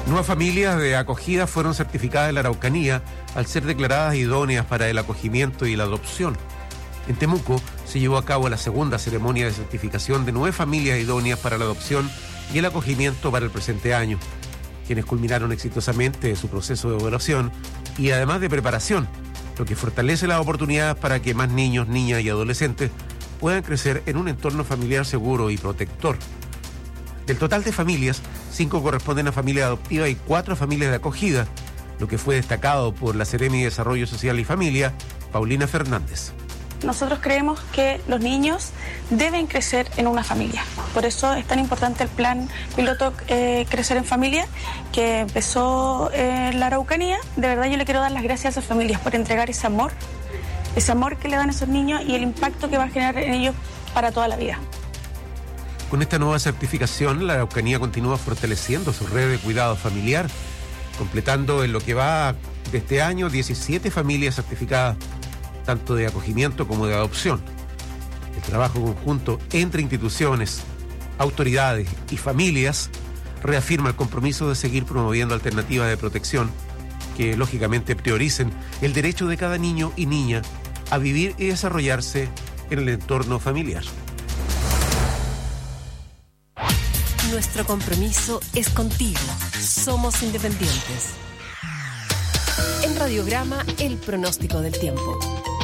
Nuevas familias de acogida fueron certificadas en la Araucanía al ser declaradas idóneas para el acogimiento y la adopción. En Temuco se llevó a cabo la segunda ceremonia de certificación de 9 familias idóneas para la adopción y el acogimiento para el presente año, quienes culminaron exitosamente su proceso de evaluación y además de preparación, lo que fortalece las oportunidades para que más niños, niñas y adolescentes puedan crecer en un entorno familiar seguro y protector. Del total de familias, 5 corresponden a familias adoptivas y 4 a familias de acogida, lo que fue destacado por la Seremi de Desarrollo Social y Familia, Paulina Fernández. Nosotros creemos que los niños deben crecer en una familia. Por eso es tan importante el plan piloto Crecer en Familia, que empezó en la Araucanía. De verdad yo le quiero dar las gracias a esas familias por entregar ese amor que le dan a esos niños y el impacto que va a generar en ellos para toda la vida. Con esta nueva certificación, la Araucanía continúa fortaleciendo su red de cuidado familiar, completando en lo que va de este año 17 familias certificadas, tanto de acogimiento como de adopción. El trabajo conjunto entre instituciones, autoridades y familias reafirma el compromiso de seguir promoviendo alternativas de protección que, lógicamente, prioricen el derecho de cada niño y niña a vivir y desarrollarse en el entorno familiar. Nuestro compromiso es contigo. Somos independientes. En Radiograma, el pronóstico del tiempo.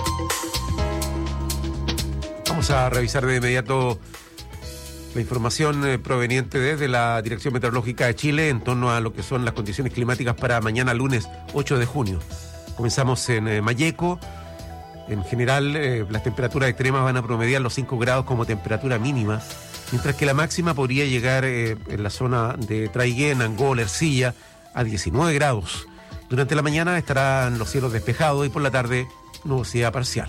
Vamos a revisar de inmediato la información proveniente desde la Dirección Meteorológica de Chile en torno a lo que son las condiciones climáticas para mañana lunes 8 de junio. Comenzamos en Malleco. En general, las temperaturas extremas van a promediar los 5 grados como temperatura mínima, mientras que la máxima podría llegar en la zona de Traiguén, Angol, Ercilla, a 19 grados. Durante la mañana estarán los cielos despejados y por la tarde nubosidad parcial.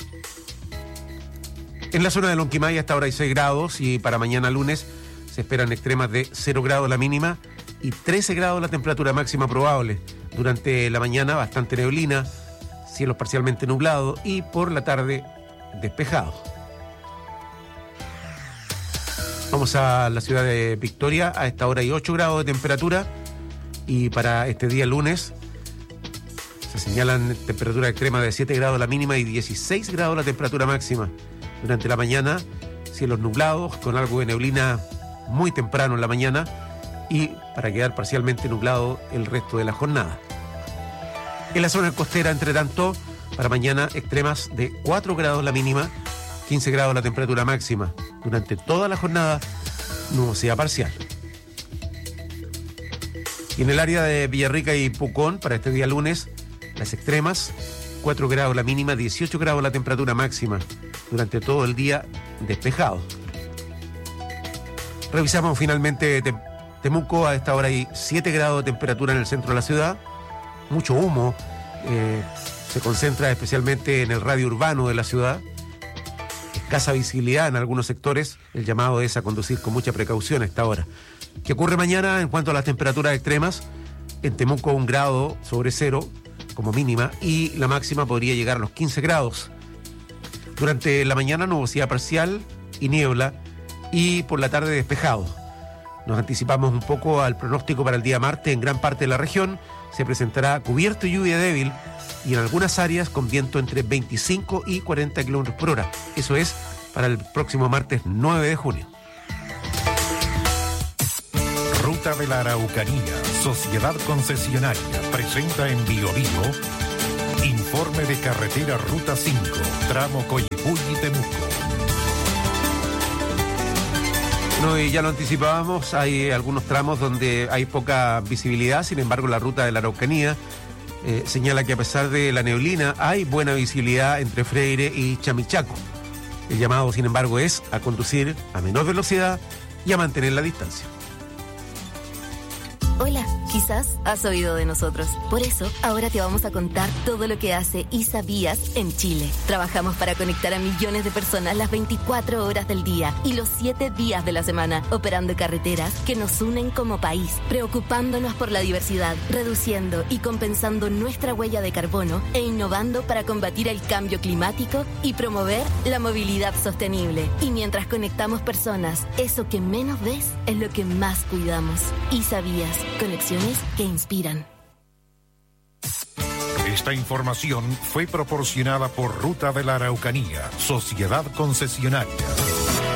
En la zona de Lonquimay hasta ahora hay 6 grados y para mañana lunes se esperan extremas de 0 grados la mínima y 13 grados la temperatura máxima probable. Durante la mañana bastante neblina, cielos parcialmente nublados y por la tarde despejados. Vamos a la ciudad de Victoria, a esta hora hay 8 grados de temperatura y para este día lunes se señalan temperaturas extremas de 7 grados la mínima y 16 grados la temperatura máxima. Durante la mañana, cielos nublados con algo de neblina muy temprano en la mañana y para quedar parcialmente nublado el resto de la jornada. En la zona costera, entre tanto, para mañana extremas de 4 grados la mínima, 15 grados la temperatura máxima. Durante toda la jornada, nubosidad parcial. Y en el área de Villarrica y Pucón, para este día lunes, las extremas, 4 grados la mínima, 18 grados la temperatura máxima. Durante todo el día, despejado. Revisamos finalmente Temuco, a esta hora hay 7 grados de temperatura en el centro de la ciudad. Mucho humo, se concentra especialmente en el radio urbano de la ciudad. Escasa visibilidad en algunos sectores, el llamado es a conducir con mucha precaución a esta hora. ¿Qué ocurre mañana en cuanto a las temperaturas extremas? En Temuco 1 grado sobre 0 como mínima y la máxima podría llegar a los 15 grados. Durante la mañana nubosidad parcial y niebla y por la tarde despejado. Nos anticipamos un poco al pronóstico para el día martes. En gran parte de la región se presentará cubierto y lluvia débil y en algunas áreas con viento entre 25 y 40 kilómetros por hora. Eso es para el próximo martes 9 de junio. Ruta de la Araucanía, Sociedad Concesionaria, presenta en Bio informe de carretera Ruta 5, tramo Coyipulli y Temuco. No, y ya lo anticipábamos, hay algunos tramos donde hay poca visibilidad, sin embargo la ruta de la Araucanía señala que a pesar de la neblina hay buena visibilidad entre Freire y Chamichaco. El llamado, sin embargo, es a conducir a menor velocidad y a mantener la distancia. Hola, quizás has oído de nosotros. Por eso, ahora te vamos a contar todo lo que hace ISA Vías en Chile. Trabajamos para conectar a millones de personas las 24 horas del día y los 7 días de la semana, operando carreteras que nos unen como país, preocupándonos por la diversidad, reduciendo y compensando nuestra huella de carbono e innovando para combatir el cambio climático y promover la movilidad sostenible. Y mientras conectamos personas, eso que menos ves es lo que más cuidamos. ISA Vías. Conexiones que inspiran. Esta información fue proporcionada por Ruta de la Araucanía, Sociedad Concesionaria.